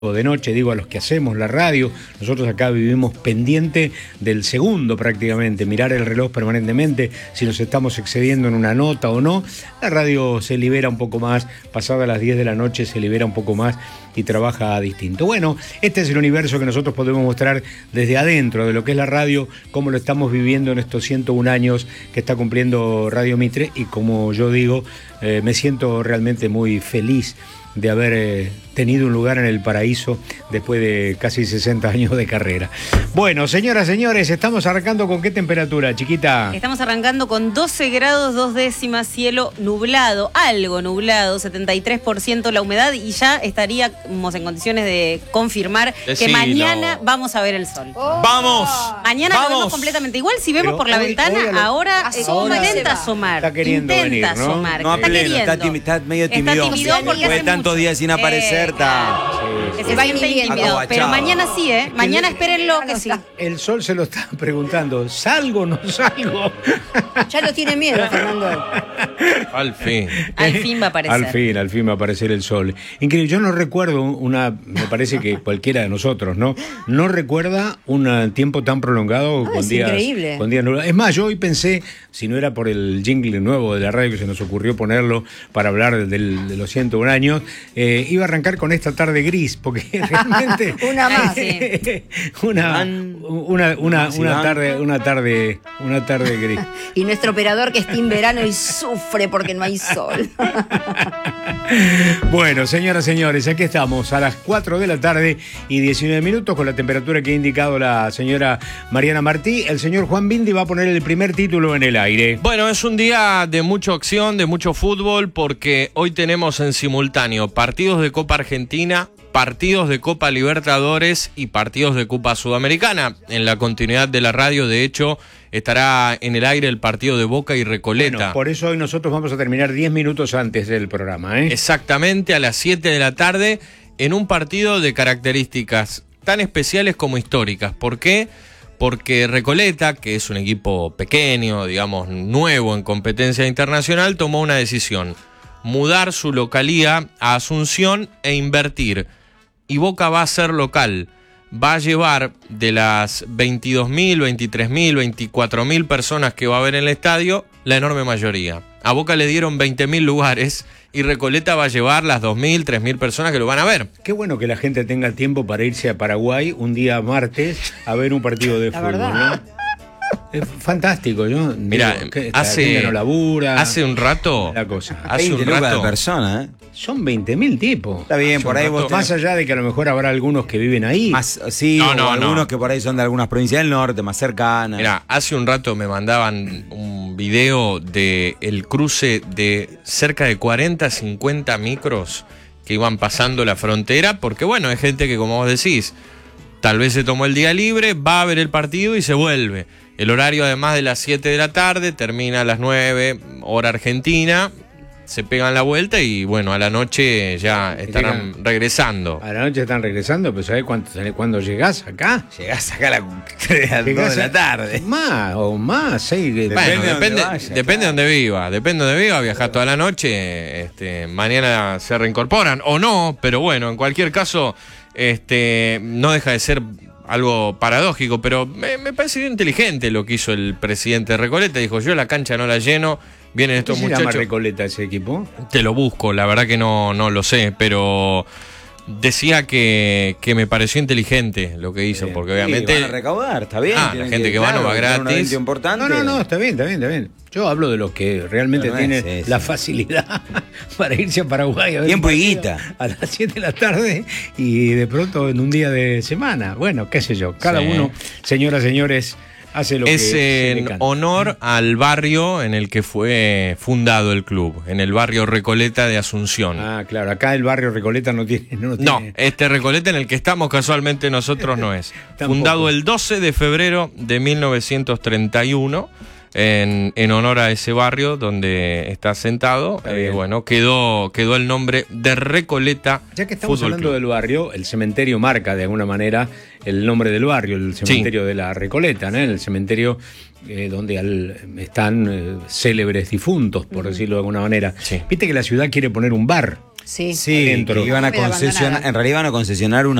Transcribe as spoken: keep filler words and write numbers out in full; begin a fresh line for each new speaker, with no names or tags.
de noche, digo a los que hacemos la radio. Nosotros acá vivimos pendiente del segundo prácticamente, mirar el reloj permanentemente, si nos estamos excediendo en una nota o no. La radio se libera un poco más, pasada las diez de la noche se libera un poco más y trabaja distinto. Bueno, este es el universo que nosotros podemos mostrar desde adentro de lo que es la radio, cómo lo estamos viviendo en estos ciento un años que está cumpliendo Radio Mitre, y como yo digo, eh, me siento realmente muy feliz de haber eh, tenido un lugar en el paraíso después de casi sesenta años de carrera. Bueno, señoras, señores, estamos arrancando con qué temperatura, chiquita.
Estamos arrancando con doce grados, dos décimas, cielo nublado, algo nublado, setenta y tres por ciento la humedad, y ya estaríamos en condiciones de confirmar Decilo. que mañana vamos a ver el sol.
Oh. ¡Vamos!
Mañana
¡Vamos!
Lo vemos completamente igual. Si vemos
Pero
por la
hoy,
ventana,
hoy lo...
ahora,
ahora
intenta asomar.
Está queriendo
intenta
venir, ¿no?
asomar.
No,
está
pleno,
queriendo.
está, timi, está medio
Está
timidón.
tímido porque
Fue
hace
tantos
mucho.
días sin aparecer,
Eh,
está...
Sí, sí.
Se va intimidado, pero mañana sí, ¿eh? Mañana espérenlo que sí.
El sol se lo está preguntando, ¿salgo o no salgo?
Ya no tiene miedo, Fernando.
Al fin.
Al fin va a aparecer.
Al fin, al fin va a aparecer el sol. Increíble, yo no recuerdo una, me parece que cualquiera de nosotros, ¿no? No recuerda un tiempo tan prolongado
Ah,
con
es
días,
increíble.
con días nublados. Es más, yo hoy pensé, si no era por el jingle nuevo de la radio que se nos ocurrió ponerlo para hablar del, de los ciento un años, eh, iba a arrancar con esta tarde gris, porque realmente
Una más.
Sí.
una, una, una, una tarde, una tarde, una tarde gris.
Y nuestro operador que está en verano y sufre porque no hay sol.
Bueno, señoras, señores, aquí estamos a las cuatro de la tarde y diecinueve minutos con la temperatura que ha indicado la señora Mariana Martí. El señor Juan Bindi va a poner el primer título en el aire.
Bueno, es un día de mucha acción, de mucho fútbol, porque hoy tenemos en simultáneo partidos de Copa Argentina, partidos de Copa Libertadores y partidos de Copa Sudamericana. En la continuidad de la radio, de hecho, estará en el aire el partido de Boca y Recoleta.
Bueno, por eso hoy nosotros vamos a terminar diez minutos antes del programa, ¿eh?
Exactamente, a las siete de la tarde, en un partido de características tan especiales como históricas. ¿Por qué? Porque Recoleta, que es un equipo pequeño, digamos, nuevo en competencia internacional, tomó una decisión: mudar su localía a Asunción e invertir. Y Boca va a ser local. Va a llevar de las veintidós mil, veintitrés mil, veinticuatro mil personas que va a haber en el estadio, la enorme mayoría. A Boca le dieron veinte mil lugares y Recoleta va a llevar las dos mil, tres mil personas que lo van a ver.
Qué bueno que la gente tenga tiempo para irse a Paraguay un día martes a ver un partido de
La
fútbol,
verdad.
¿no? Es fantástico, yo
Mira,
digo, que
hace,
la gente no labura,
hace un rato,
la cosa.
hace un
veinte lucas
rato,
de persona, ¿eh?
Son veinte mil tipos.
Está bien,
Hace
por
un
ahí
rato.
vos...
Más
tenés-
allá de que a lo mejor habrá algunos que viven ahí.
Más, sí,
No,
o
no,
algunos
no.
que por ahí son de algunas provincias del norte, más cercanas.
Mira, hace un rato me mandaban un video de el cruce de cerca de cuarenta, cincuenta micros que iban pasando la frontera, porque bueno, hay gente que, como vos decís, tal vez se tomó el día libre, va a ver el partido y se vuelve. El horario, además, de las siete de la tarde, termina a las nueve, hora argentina, se pegan la vuelta y bueno, a la noche ya estarán
Llegan.
regresando.
A la noche están regresando, pero ¿sabés cuánto, cuándo llegás acá?
Llegás acá a las dos
Llegás
de
a-
la tarde.
Más o más, seis.
Bueno,
Depende de dónde
depende,
vayas,
depende de
claro.
donde viva, depende de donde viva, viajar toda la noche, este, mañana se reincorporan o no, pero bueno, en cualquier caso, este, no deja de ser algo paradójico, pero me, me pareció inteligente lo que hizo el presidente de Recoleta. Dijo: yo la cancha no la lleno, vienen estos
¿Cómo se llama
muchachos.
Recoleta ese equipo?
Te lo busco, la verdad que no, no lo sé, pero decía que, que me pareció inteligente lo que hizo,
Bien.
porque
Sí,
obviamente...
van a recaudar, está bien.
Ah, la
tienen
gente que va no va
claro,
gratis.
un evento importante.
No, no, no, está bien, está bien, está bien. Yo hablo de los que realmente
Pero no
tienen
es eso.
la facilidad para irse a Paraguay a ver
Tiempo
un
y
partido
guita.
a las siete de la tarde y de pronto en un día de semana. Bueno, qué sé yo. Cada
Sí.
uno, señoras, señores, hace lo
Es
que se le
en
canta.
honor al barrio en el que fue fundado el club, en el barrio Recoleta de Asunción.
Ah, claro. Acá el barrio Recoleta no tiene. No,
No,
tiene-
este Recoleta en el que estamos casualmente nosotros no es.
Tampoco.
Fundado el doce de febrero de mil novecientos treinta y uno, en, en honor a ese barrio donde está sentado,
Está
eh,
bien.
bueno, quedó, quedó el nombre de Recoleta.
Ya que estamos
Fútbol
hablando
Club.
del barrio, el cementerio marca de alguna manera el nombre del barrio, el cementerio de la Recoleta, ¿no? El cementerio eh, donde al- están eh, célebres difuntos, por decirlo de alguna manera.
Sí.
Viste que la ciudad quiere poner un bar.
Sí.
Sí,
Que iban a
Bóveda
concesionar,
abandonada.
en realidad iban a concesionar una